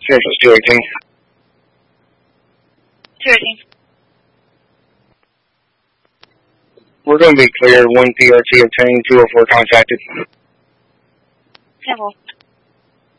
Central 218. 218. We're going to be clear. 1 PRT obtained, 204 contacted. 10-4.